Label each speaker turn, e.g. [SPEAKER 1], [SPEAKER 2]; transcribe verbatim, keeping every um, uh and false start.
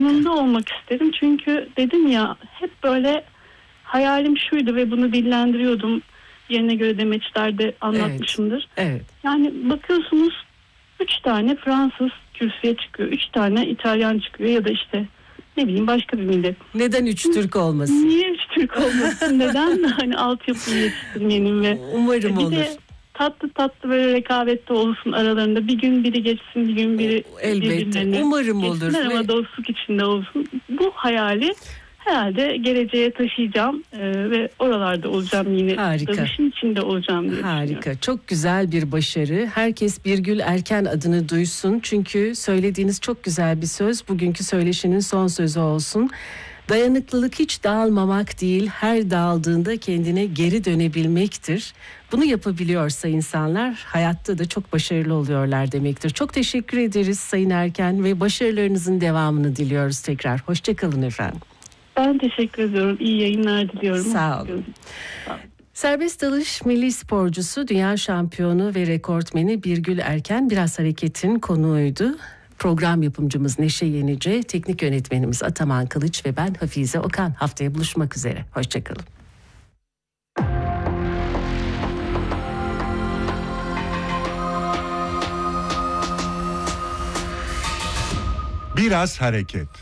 [SPEAKER 1] yanında olmak isterim. Çünkü dedim ya, hep böyle hayalim şuydu ve bunu dillendiriyordum. Yerine göre demeçlerde anlatmışımdır.
[SPEAKER 2] Evet, evet.
[SPEAKER 1] Yani bakıyorsunuz üç tane Fransız kürsüye çıkıyor. Üç tane İtalyan çıkıyor ya da işte ne bileyim başka bir millet.
[SPEAKER 2] Neden üç Türk olmasın?
[SPEAKER 1] Niye üç Türk olmasın? Neden hani altyapıyı yetiştirmeyelim ve
[SPEAKER 2] umarım
[SPEAKER 1] bir
[SPEAKER 2] olur.
[SPEAKER 1] de tatlı tatlı böyle rekabette olsun aralarında. Bir gün biri geçsin, bir gün biri
[SPEAKER 2] elbette. Umarım olur.
[SPEAKER 1] Ama
[SPEAKER 2] ve...
[SPEAKER 1] dostluk içinde olsun. Bu hayali herhalde geleceğe taşıyacağım ee, ve oralarda olacağım yine.
[SPEAKER 2] Harika.
[SPEAKER 1] Dövüşün içinde olacağım diye
[SPEAKER 2] Harika. Çok güzel bir başarı. Herkes Birgül Erken adını duysun. Çünkü söylediğiniz çok güzel bir söz. Bugünkü söyleşinin son sözü olsun. Dayanıklılık hiç dağılmamak değil, her dağıldığında kendine geri dönebilmektir. Bunu yapabiliyorsa insanlar hayatta da çok başarılı oluyorlar demektir. Çok teşekkür ederiz Sayın Erken ve başarılarınızın devamını diliyoruz tekrar. Hoşçakalın efendim.
[SPEAKER 1] Ben teşekkür ediyorum. İyi yayınlar diliyorum.
[SPEAKER 2] Sağ olun. Sağ olun. Serbest dalış milli sporcusu, dünya şampiyonu ve rekortmeni Birgül Erken Biraz Hareket'in konuğuydu. Program yapımcımız Neşe Yenice, teknik yönetmenimiz Ataman Kılıç ve ben Hafize Okan. Haftaya buluşmak üzere. Hoşçakalın.
[SPEAKER 3] Biraz hareket.